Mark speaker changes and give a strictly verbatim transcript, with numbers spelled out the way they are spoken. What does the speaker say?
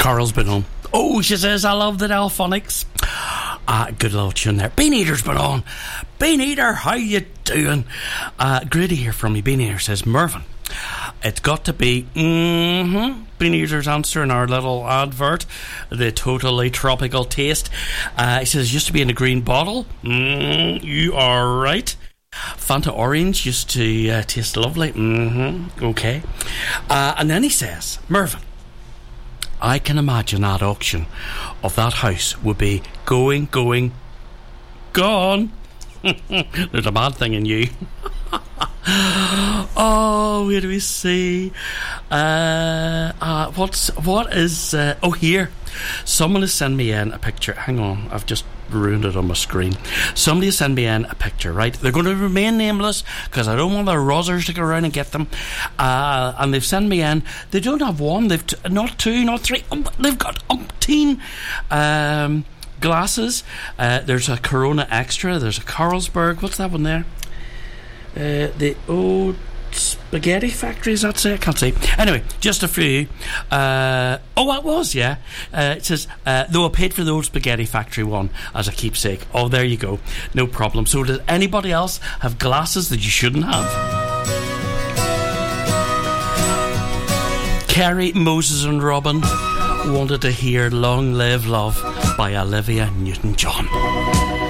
Speaker 1: Carol's been on. Oh, she says, I love the Delphonics. Ah, good little tune there. Bean Eater's been on. Bean Eater, how you doing? Uh, great to hear from you. Bean Eater says, Mervyn, it's got to be mm-hmm, Bean Eater's answer in our little advert, the totally tropical taste. Uh, he says, used to be in a green bottle. Mm, you are right. Fanta Orange used to uh, taste lovely. Mm-hmm, okay. Uh, and then he says, Mervyn, I can imagine that auction of that house would be going, going, gone. There's a bad thing in you. Oh, where do we see? Uh, uh, what's what is? Uh, oh, here. Someone has sent me in a picture. Hang on, I've just ruined it on my screen. Somebody has sent me in a picture. Right, they're going to remain nameless because I don't want the rozzers to go around and get them. Uh, and they've sent me in. They don't have one. They've t- not two, not three. Um, they've got umpteen. Um, glasses. Uh, there's a Corona Extra. There's a Carlsberg. What's that one there? Uh, the old Spaghetti Factory, is that say? I can't see. Anyway, just a few. Uh, oh, it was, yeah. Uh, it says, uh, though I paid for the old Spaghetti Factory one as a keepsake. Oh, there you go. No problem. So does anybody else have glasses that you shouldn't have? Kerry, Moses and Robin wanted to hear Long Live Love by Olivia Newton-John.